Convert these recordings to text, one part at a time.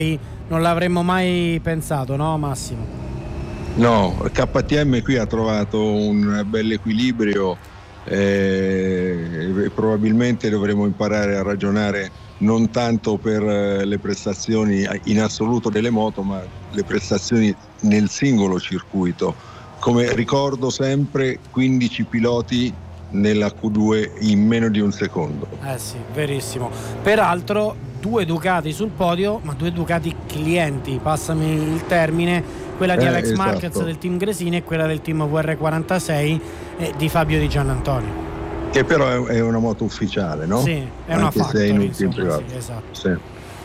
non l'avremmo mai pensato, no Massimo? No, KTM qui ha trovato un bel equilibrio, probabilmente dovremo imparare a ragionare non tanto per le prestazioni in assoluto delle moto, ma le prestazioni nel singolo circuito. Come ricordo sempre, 15 piloti nella Q2 in meno di un secondo. Sì, verissimo. Peraltro 2 Ducati sul podio, ma 2 Ducati clienti, passami il termine, quella di Alex esatto. Marquez del team Gresini e quella del team VR46 di Fabio Di Giannantonio. Che però è una moto ufficiale, no? Sì, è una Factory, in privato. Sì, esatto. Sì.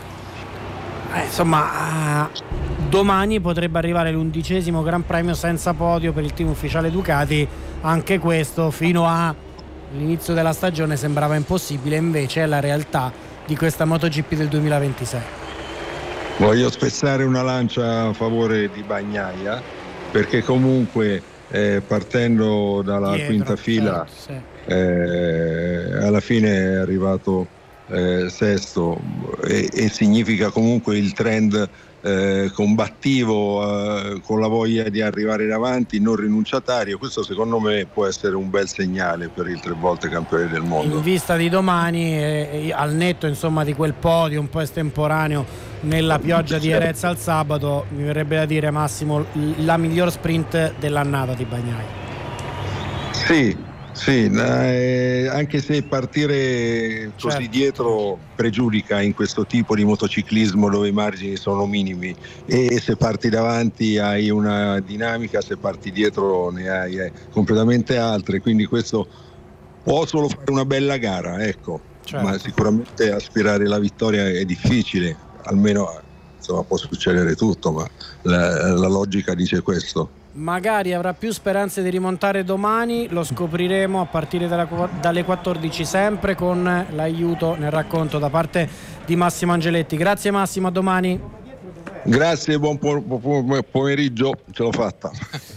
Insomma, domani potrebbe arrivare l'11° Gran Premio senza podio per il team ufficiale Ducati. Anche questo fino all'inizio della stagione sembrava impossibile, invece è la realtà di questa MotoGP del 2026. Voglio spezzare una lancia a favore di Bagnaia, perché comunque partendo dalla quinta fila, certo, sì. alla fine è arrivato sesto, e significa comunque il trend combattivo, con la voglia di arrivare davanti, non rinunciatario. Questo secondo me può essere un bel segnale per il 3 volte campione del mondo. In vista di domani, al netto insomma di quel podio un po' estemporaneo nella pioggia di Jerez al sabato, mi verrebbe da dire, Massimo, la miglior sprint dell'annata di Bagnaia. Sì, anche se partire così dietro pregiudica in questo tipo di motociclismo dove i margini sono minimi, e se parti davanti hai una dinamica, se parti dietro ne hai completamente altre, quindi questo può solo fare una bella gara, ecco. Certo. Ma sicuramente aspirare alla vittoria è difficile, almeno insomma può succedere tutto, ma la logica dice questo. Magari avrà più speranze di rimontare domani, lo scopriremo a partire dalle 14, sempre con l'aiuto nel racconto da parte di Massimo Angeletti. Grazie Massimo, a domani. Grazie, buon pomeriggio, ce l'ho fatta.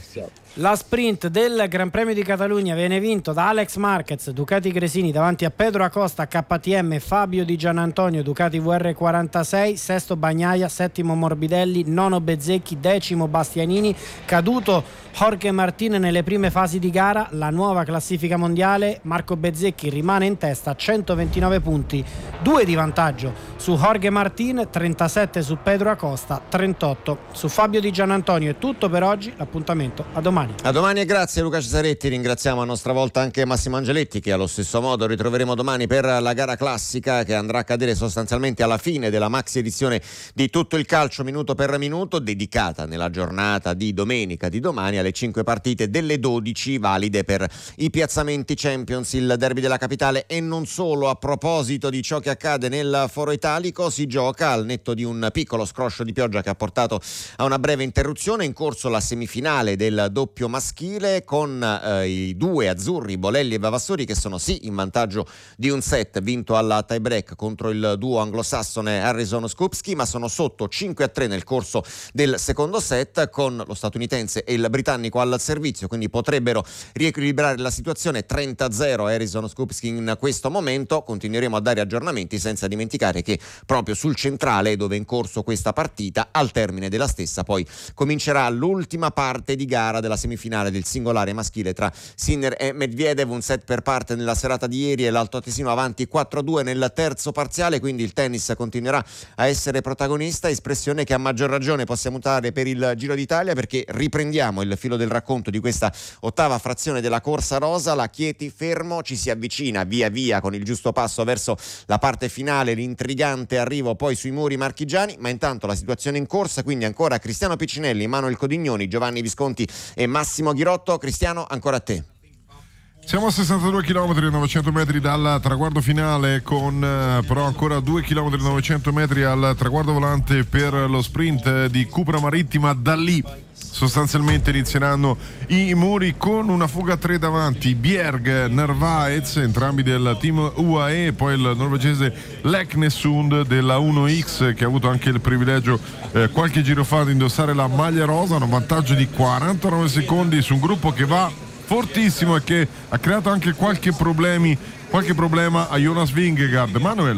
La sprint del Gran Premio di Catalogna viene vinto da Alex Marquez, Ducati Gresini, davanti a Pedro Acosta, KTM, Fabio Di Giannantonio, Ducati VR46, sesto Bagnaia, settimo Morbidelli, nono Bezzecchi, decimo Bastianini, caduto Jorge Martin nelle prime fasi di gara. La nuova classifica mondiale: Marco Bezzecchi rimane in testa, 129 punti, 2 di vantaggio su Jorge Martin, 37 su Pedro Acosta, 38 su Fabio Di Giannantonio. È tutto per oggi, l'appuntamento a domani. A domani e grazie Luca Cesaretti. Ringraziamo a nostra volta anche Massimo Angeletti, che allo stesso modo ritroveremo domani per la gara classica, che andrà a cadere sostanzialmente alla fine della maxi edizione di Tutto il Calcio minuto per minuto, dedicata nella giornata di domenica di domani alle 5 partite delle 12 valide per i piazzamenti Champions, il derby della capitale. E non solo. A proposito di ciò che accade nel Foro Italico, si gioca al netto di un piccolo scroscio di pioggia che ha portato a una breve interruzione. In corso la semifinale del doppio maschile, con i due azzurri Bolelli e Vavassori, che sono sì in vantaggio di un set vinto alla tie break contro il duo anglosassone Harrison Skupski, ma sono sotto 5-3 nel corso del secondo set, con lo statunitense e il britannico al servizio, quindi potrebbero riequilibrare la situazione. 30-0 Harrison Skupski in questo momento. Continueremo a dare aggiornamenti, senza dimenticare che proprio sul centrale, dove è in corso questa partita, al termine della stessa poi comincerà l'ultima parte di gara della semifinale del singolare maschile tra Sinner e Medvedev. Un set per parte nella serata di ieri e l'Alto Atesino avanti 4-2 nel terzo parziale, quindi il tennis continuerà a essere protagonista, espressione che a maggior ragione possiamo usare per il Giro d'Italia, perché riprendiamo il filo del racconto di questa ottava frazione della corsa rosa. La Chieti fermo ci si avvicina via via con il giusto passo verso la parte finale, l'intrigante arrivo poi sui muri marchigiani, ma intanto la situazione in corsa, quindi ancora Cristiano Piccinelli, Manuel Codignoni, Giovanni Visconti e Massimo Ghirotto. Cristiano, ancora a te. Siamo a 62 km e 900 metri dal traguardo finale, con però ancora 2 km e 900 metri al traguardo volante per lo sprint di Cupra Marittima. Da lì sostanzialmente inizieranno i muri, con una fuga a 3 davanti Bjerg, Narvaez, entrambi del team UAE, poi il norvegese Leknesund della 1X, che ha avuto anche il privilegio qualche giro fa di indossare la maglia rosa. Un vantaggio di 49 secondi su un gruppo che va fortissimo e che ha creato anche qualche problema a Jonas Vingegaard. Manuel. Sì,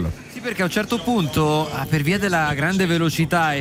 perché a un certo punto, per via della grande velocità e